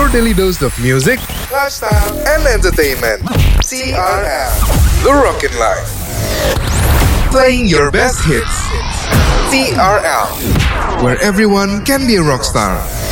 your daily dose of music, lifestyle, and entertainment. TRL, The Rockin' Life. Playing your best hits. TRL, where everyone can be a rock star.